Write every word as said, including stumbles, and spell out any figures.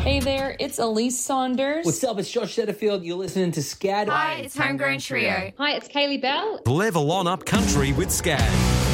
Hey there, it's Elise Saunders. What's up? It's Josh Setterfield. You're listening to SCAD. Hi, it's Homegrown Trio. Hi, it's Kaylee Bell. Level on up country with SCAD.